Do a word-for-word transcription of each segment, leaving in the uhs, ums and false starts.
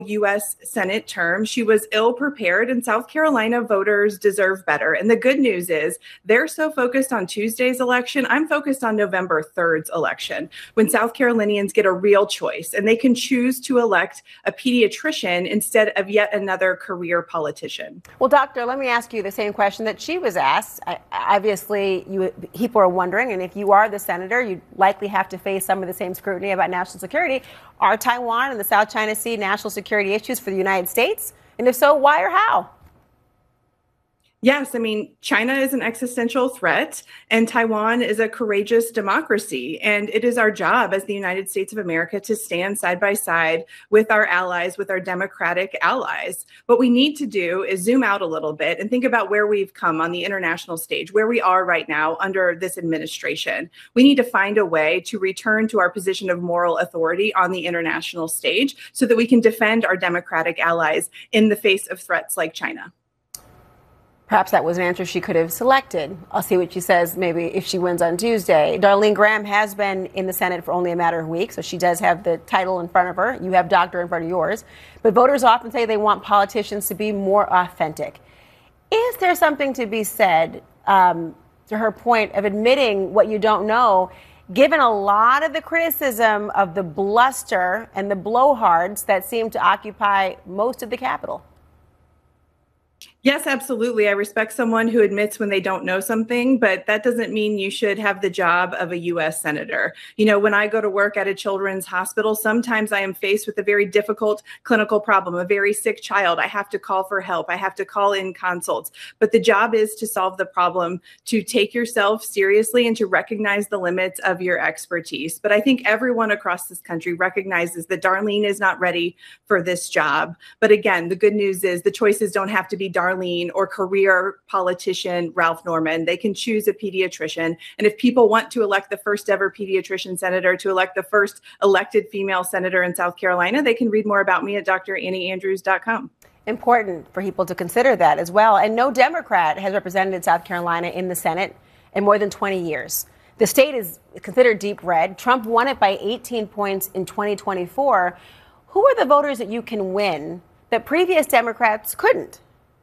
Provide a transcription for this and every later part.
U S Senate term. She was ill prepared, and South Carolina voters deserve better. And the good news is they're so focused on Tuesday's election. I'm focused on November third's election, when South Carolinians get a real choice and they can choose to elect a pediatrician instead of yet another career politician. Well, doctor, let me ask you the same question that she was asked. I, obviously, you, people are wondering, and if you are the senator, you likely have to face some of the same scrutiny about national security. Are Taiwan and the South China Sea national security issues for the United States? And if so, why or how? Yes, I mean, China is an existential threat, and Taiwan is a courageous democracy. And it is our job as the United States of America to stand side by side with our allies, with our democratic allies. What we need to do is zoom out a little bit and think about where we've come on the international stage, where we are right now under this administration. We need to find a way to return to our position of moral authority on the international stage so that we can defend our democratic allies in the face of threats like China. Perhaps that was an answer she could have selected. I'll see what she says maybe if she wins on Tuesday. Darlene Graham has been in the Senate for only a matter of weeks, so she does have the title in front of her. You have doctor in front of yours. But voters often say they want politicians to be more authentic. Is there something to be said, um, to her point, of admitting what you don't know, given a lot of the criticism of the bluster and the blowhards that seem to occupy most of the Capitol? Yes, absolutely. I respect someone who admits when they don't know something, but that doesn't mean you should have the job of a U S senator. You know, when I go to work at a children's hospital, sometimes I am faced with a very difficult clinical problem, a very sick child. I have to call for help. I have to call in consults. But the job is to solve the problem, to take yourself seriously, and to recognize the limits of your expertise. But I think everyone across this country recognizes that Darlene is not ready for this job. But again, the good news is the choices don't have to be Darlene or career politician Ralph Norman. They can choose a pediatrician. And if people want to elect the first ever pediatrician senator, to elect the first elected female senator in South Carolina, they can read more about me at d r annie andrews dot com. Important for people to consider that as well. And no Democrat has represented South Carolina in the Senate in more than twenty years. The state is considered deep red. Trump won it by eighteen points in twenty twenty-four. Who are the voters that you can win that previous Democrats couldn't?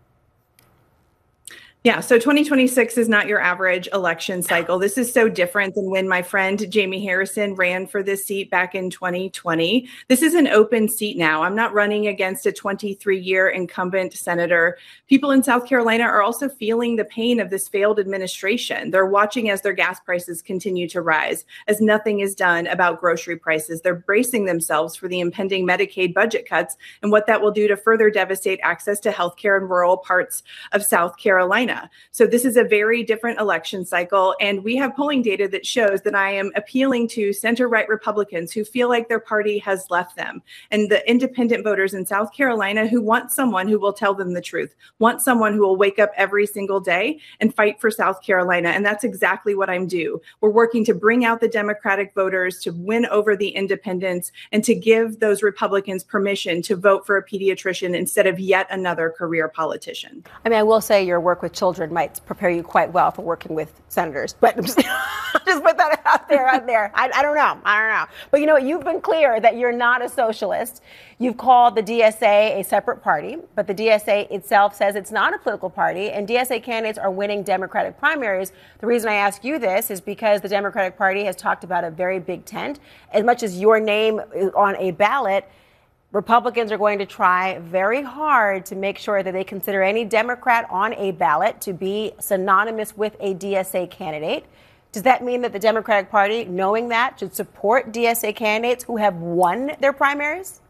Yeah, so twenty twenty-six is not your average election cycle. This is so different than when my friend Jamie Harrison ran for this seat back in twenty twenty. This is an open seat now. I'm not running against a twenty-three-year incumbent senator. People in South Carolina are also feeling the pain of this failed administration. They're watching as their gas prices continue to rise, as nothing is done about grocery prices. They're bracing themselves for the impending Medicaid budget cuts and what that will do to further devastate access to health care in rural parts of South Carolina. So this is a very different election cycle, and we have polling data that shows that I am appealing to center-right Republicans who feel like their party has left them, and the independent voters in South Carolina who want someone who will tell them the truth, want someone who will wake up every single day and fight for South Carolina, and that's exactly what I'm due. We're working to bring out the Democratic voters, to win over the independents, and to give those Republicans permission to vote for a pediatrician instead of yet another career politician. I mean, I will say your work with children might prepare you quite well for working with senators, but just, just put that out there, out there. I, I don't know. I don't know. But you know what? You've been clear that you're not a socialist. You've called the D S A a separate party, but the D S A itself says it's not a political party, and D S A candidates are winning Democratic primaries. The reason I ask you this is because the Democratic Party has talked about a very big tent. As much as your name is on a ballot, Republicans are going to try very hard to make sure that they consider any Democrat on a ballot to be synonymous with a D S A candidate. Does that mean that the Democratic Party, knowing that, should support D S A candidates who have won their primaries?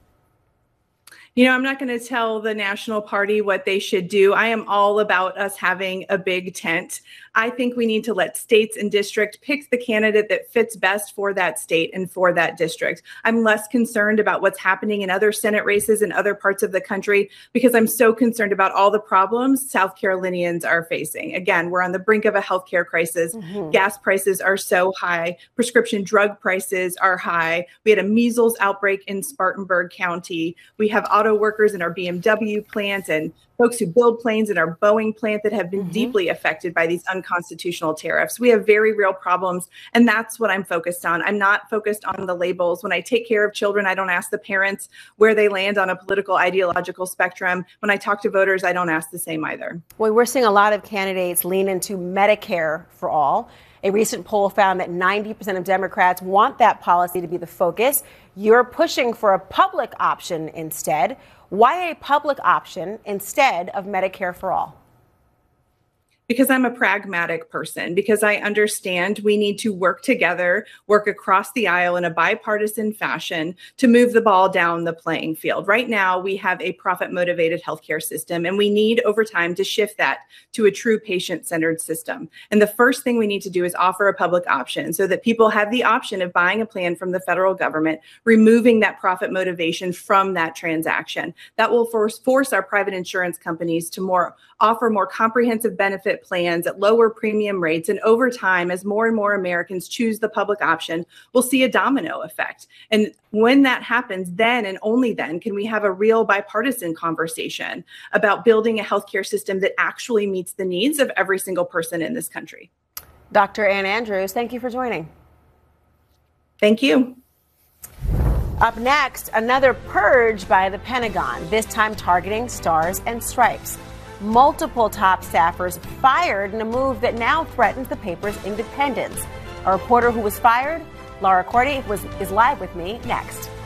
You know, I'm not going to tell the National Party what they should do. I am all about us having a big tent. I think we need to let states and districts pick the candidate that fits best for that state and for that district. I'm less concerned about what's happening in other Senate races in other parts of the country because I'm so concerned about all the problems South Carolinians are facing. Again, we're on the brink of a healthcare crisis. Mm-hmm. Gas prices are so high. Prescription drug prices are high. We had a measles outbreak in Spartanburg County. We have auto workers in our B M W plants and folks who build planes in our Boeing plant that have been mm-hmm. deeply affected by these unconstitutional tariffs. We have very real problems, and that's what I'm focused on. I'm not focused on the labels. When I take care of children, I don't ask the parents where they land on a political ideological spectrum. When I talk to voters, I don't ask the same either. Well, we're seeing a lot of candidates lean into Medicare for all. A recent poll found that ninety percent of Democrats want that policy to be the focus. You're pushing for a public option instead. Why a public option instead of Medicare for all? Because I'm a pragmatic person, because I understand we need to work together, work across the aisle in a bipartisan fashion to move the ball down the playing field. Right now, we have a profit-motivated healthcare system, and we need over time to shift that to a true patient-centered system. And the first thing we need to do is offer a public option so that people have the option of buying a plan from the federal government, removing that profit motivation from that transaction. That will force, force our private insurance companies to more offer more comprehensive benefit plans at lower premium rates. And over time, as more and more Americans choose the public option, we'll see a domino effect. And when that happens, then and only then can we have a real bipartisan conversation about building a healthcare system that actually meets the needs of every single person in this country. Doctor Ann Andrews, thank you for joining. Thank you. Up next, another purge by the Pentagon, this time targeting stars and stripes. Multiple top staffers fired in a move that now threatens the paper's independence. A reporter who was fired, Laura Cordy, was, is live with me next.